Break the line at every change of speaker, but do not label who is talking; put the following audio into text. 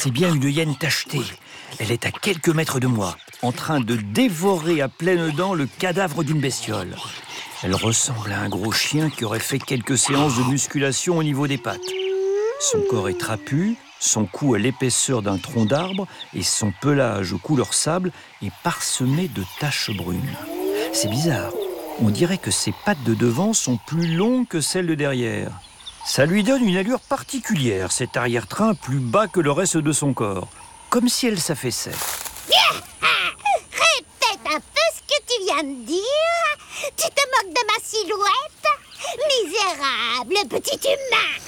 C'est bien une hyène tachetée. Elle est à quelques mètres de moi, en train de dévorer à pleines dents le cadavre d'une bestiole. Elle ressemble à un gros chien qui aurait fait quelques séances de musculation au niveau des pattes. Son corps est trapu, son cou a l'épaisseur d'un tronc d'arbre et son pelage couleur sable est parsemé de taches brunes. C'est bizarre, on dirait que ses pattes de devant sont plus longues que celles de derrière. Ça lui donne une allure particulière, cet arrière-train plus bas que le reste de son corps, comme si elle s'affaissait.
Répète un peu ce que tu viens de dire. Tu te moques de ma silhouette? Misérable petit humain!